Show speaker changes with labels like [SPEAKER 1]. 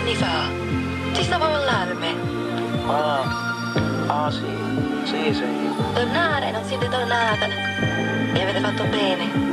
[SPEAKER 1] anni fa. Ci stavo all'allarme.
[SPEAKER 2] Sì.
[SPEAKER 1] Tornare, non siete tornata. E avete fatto bene.